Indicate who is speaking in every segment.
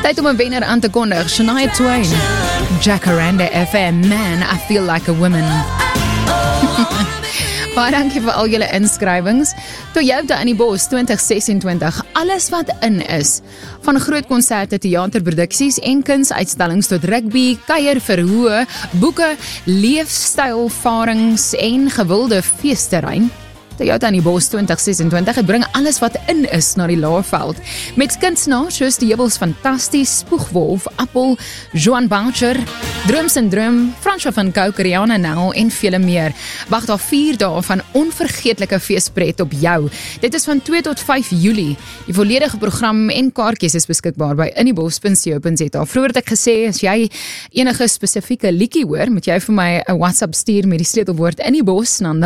Speaker 1: Tyd om 'n wenner aan te kondig. Shania Twain, Jacaranda FM, man, I feel like a woman. Baie dankie vir al julle inskrywings. Toyota in die Bos 2026, alles wat in is. Van groot konserte, theaterproduksies en kunsuitstallings tot rugby, kuier verhoë, boeke, leefstylvarings en gewilde feesterrein. Toyota in die Bos 2026, het bring alles wat in is na die Laerveld. Met kunstenaars soos die Jebels Fantasties, Spoegwolf, Appel, Joan Boucher, Droom Syndroom, Franswa van Cooke, Rihanna Nel en vele meer. Wag daar 4 dae van onvergeetlike feespret op jou. Dit is van 2 tot 5 Julie. Die volledige program en kaartjies is beskikbaar by inniebos.co.za. Vroeger het ek gesê, as jy enige spesifieke liedjie hoor, moet jy vir my 'n WhatsApp stuur met die sleutelwoord Inniebos na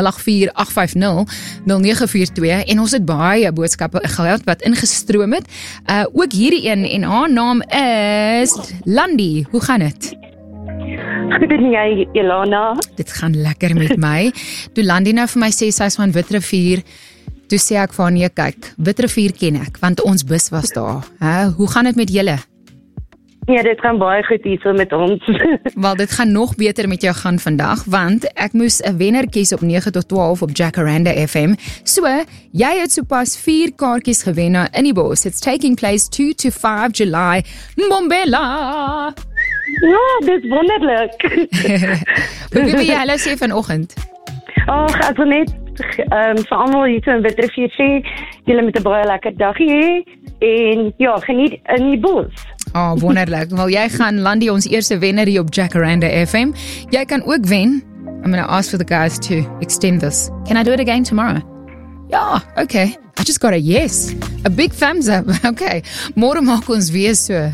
Speaker 1: 084-850-0942 en ons het baie boodskappe gehad wat ingestroom het. Ook hierdie een en haar naam is Landi. Hoe gaan dit?
Speaker 2: Goed en jy, Ilana?
Speaker 1: Dit gaan lekker met my. Toe Landi nou vir my sê sy is van Witrifuur, toe sê ek van nee, kyk, Witrifuur ken ek, want ons bus was daar. Hoe gaan dit met julle?
Speaker 2: Ja, dit gaan baie goed hier met ons.
Speaker 1: Wel, dit gaan nog beter met jou gaan vandag, want ek moes 'n wenner kies op 9 tot 12 op Jacaranda FM. So, jy het sopas 4 kaartjies gewen na Inniebos. It's taking place 2 to 5 July. Mbombela!
Speaker 2: Ja, dit is wonderlik.
Speaker 1: Wie wil jy hallo sê vanoggend?
Speaker 2: Ek wil net vir almal hier in Witrifuur sê, julle met 'n baie lekker dagie hê en ja, geniet in die bos.
Speaker 1: Wonderlik. Wel, jy gaan Landi ons eerste wenner hier op Jacaranda FM. Jy kan ook wen. I'm going to ask for the guys to extend this. Can I do it again tomorrow? Ja, okay. I just got a yes. A big thumbs up. Okay. Môre maak ons weer so.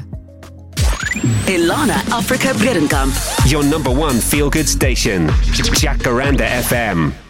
Speaker 3: Ilana Africa Bredenkamp.
Speaker 4: Your number 1 feel-good station, Jacaranda FM.